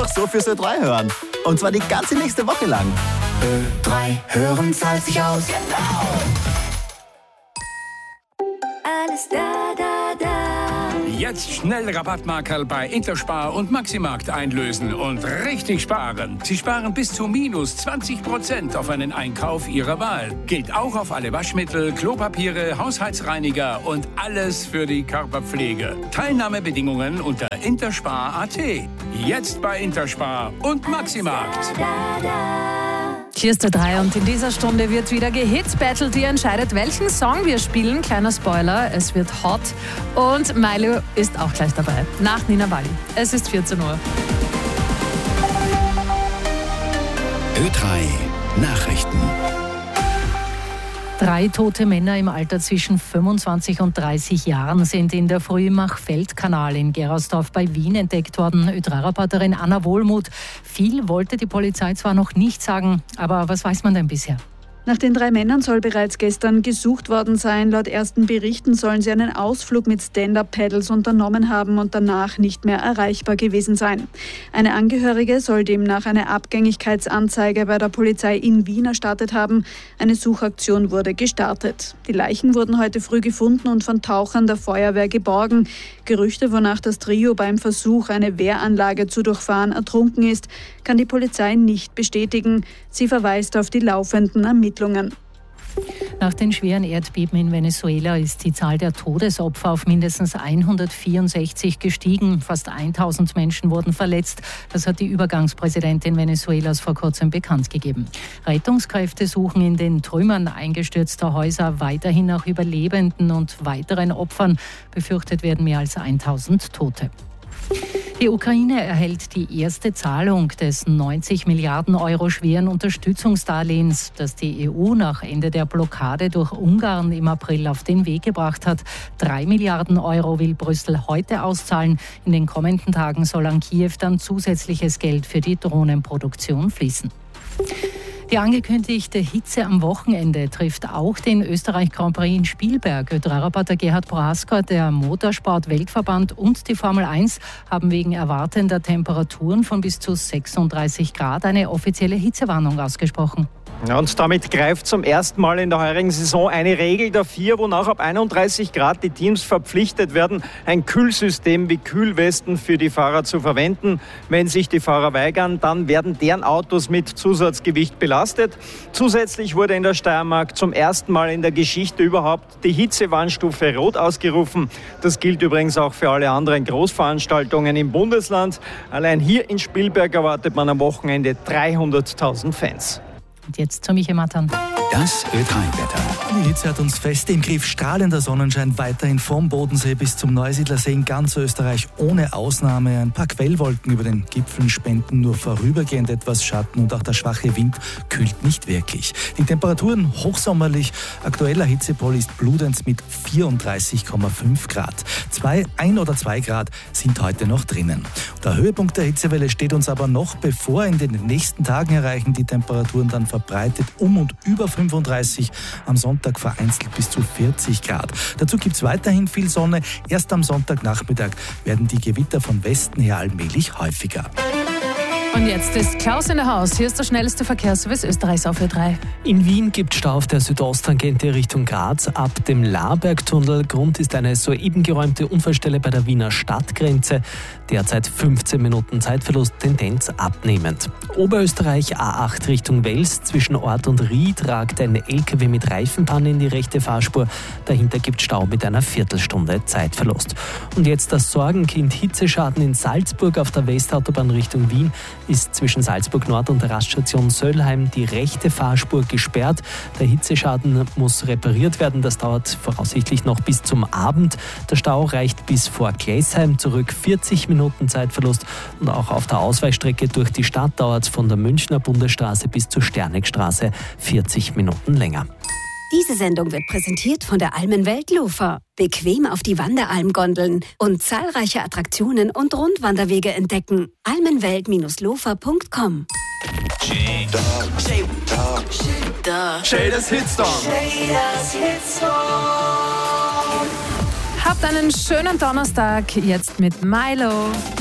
einfach so fürs Ö3 hören. Und zwar die ganze nächste Woche lang. Ö3 hören zahlt sich aus. Genau. Alles da, da, da. Jetzt schnell Rabattmarkerl bei Interspar und Maximarkt einlösen und richtig sparen. Sie sparen bis zu minus 20% auf einen Einkauf Ihrer Wahl. Gilt auch auf alle Waschmittel, Klopapiere, Haushaltsreiniger und alles für die Körperpflege. Teilnahmebedingungen unter interspar.at. Jetzt bei Interspar und Maximarkt. Hier ist der 3 und in dieser Stunde wird wieder gehitzbattelt. Ihr entscheidet, welchen Song wir spielen. Kleiner Spoiler, es wird hot. Und Milo ist auch gleich dabei. Nach Nina Walli. Es ist 14 Uhr. Ö3 Nachrichten. 3 tote Männer im Alter zwischen 25 und 30 Jahren sind in der Früh im Machfeldkanal in Gerasdorf bei Wien entdeckt worden. Ö3-Reporterin Anna Wohlmuth. Viel wollte die Polizei zwar noch nicht sagen, aber was weiß man denn bisher? Nach den 3 Männern soll bereits gestern gesucht worden sein. Laut ersten Berichten sollen sie einen Ausflug mit Stand-Up-Paddles unternommen haben und danach nicht mehr erreichbar gewesen sein. Eine Angehörige soll demnach eine Abgängigkeitsanzeige bei der Polizei in Wien erstattet haben. Eine Suchaktion wurde gestartet. Die Leichen wurden heute früh gefunden und von Tauchern der Feuerwehr geborgen. Gerüchte, wonach das Trio beim Versuch, eine Wehranlage zu durchfahren, ertrunken ist, kann die Polizei nicht bestätigen. Sie verweist auf die laufenden Ermittlungen. Nach den schweren Erdbeben in Venezuela ist die Zahl der Todesopfer auf mindestens 164 gestiegen. Fast 1000 Menschen wurden verletzt. Das hat die Übergangspräsidentin Venezuelas vor kurzem bekannt gegeben. Rettungskräfte suchen in den Trümmern eingestürzter Häuser weiterhin nach Überlebenden und weiteren Opfern. Befürchtet werden mehr als 1000 Tote. Die Ukraine erhält die erste Zahlung des 90 Milliarden Euro schweren Unterstützungsdarlehens, das die EU nach Ende der Blockade durch Ungarn im April auf den Weg gebracht hat. 3 Milliarden Euro will Brüssel heute auszahlen. In den kommenden Tagen soll an Kiew dann zusätzliches Geld für die Drohnenproduktion fließen. Die angekündigte Hitze am Wochenende trifft auch den Österreich Grand Prix in Spielberg. Ö3-Reporter Gerhard Prohaska, der Motorsport-Weltverband und die Formel 1 haben wegen erwartender Temperaturen von bis zu 36 Grad eine offizielle Hitzewarnung ausgesprochen. Ja, und damit greift zum ersten Mal in der heurigen Saison eine Regel der 4, wonach ab 31 Grad die Teams verpflichtet werden, ein Kühlsystem wie Kühlwesten für die Fahrer zu verwenden. Wenn sich die Fahrer weigern, dann werden deren Autos mit Zusatzgewicht belastet. Zusätzlich wurde in der Steiermark zum ersten Mal in der Geschichte überhaupt die Hitzewarnstufe Rot ausgerufen. Das gilt übrigens auch für alle anderen Großveranstaltungen im Bundesland. Allein hier in Spielberg erwartet man am Wochenende 300.000 Fans. Und jetzt zu Michael Matan. Das Ö3-Wetter. Die Hitze hat uns fest im Griff. Strahlender Sonnenschein weiterhin vom Bodensee bis zum Neusiedlersee in ganz Österreich ohne Ausnahme. Ein paar Quellwolken über den Gipfeln spenden nur vorübergehend etwas Schatten und auch der schwache Wind kühlt nicht wirklich. Die Temperaturen hochsommerlich. Aktueller Hitzepol ist Bludenz mit 34,5 Grad. 1 oder 2 Grad sind heute noch drinnen. Der Höhepunkt der Hitzewelle steht uns aber noch bevor. In den nächsten Tagen erreichen die Temperaturen dann verbreitet um und über 35, am Sonntag vereinzelt bis zu 40 Grad. Dazu gibt es weiterhin viel Sonne. Erst am Sonntagnachmittag werden die Gewitter von Westen her allmählich häufiger. Und jetzt ist Klaus in der Haus. Hier ist der schnellste Verkehrsservice Österreichs auf Ö3. In Wien gibt es Stau auf der Südosttangente Richtung Graz ab dem Labergtunnel. Grund ist eine soeben geräumte Unfallstelle bei der Wiener Stadtgrenze. Derzeit 15 Minuten Zeitverlust, Tendenz abnehmend. Oberösterreich A8 Richtung Wels. Zwischen Ort und Ried ragt ein LKW mit Reifenpanne in die rechte Fahrspur. Dahinter gibt es Stau mit einer Viertelstunde Zeitverlust. Und jetzt das Sorgenkind Hitzeschaden in Salzburg auf der Westautobahn Richtung Wien. Ist zwischen Salzburg Nord und der Raststation Söllheim die rechte Fahrspur gesperrt. Der Hitzeschaden muss repariert werden. Das dauert voraussichtlich noch bis zum Abend. Der Stau reicht bis vor Gleisheim zurück. 40 Minuten Zeitverlust. Und auch auf der Ausweichstrecke durch die Stadt dauert es von der Münchner Bundesstraße bis zur Sternegstraße 40 Minuten länger. Diese Sendung wird präsentiert von der Almenwelt Lofer. Bequem auf die Wanderalmgondeln und zahlreiche Attraktionen und Rundwanderwege entdecken. almenwelt-lofer.com. Shaders Hitstorm. Habt einen schönen Donnerstag jetzt mit Milo.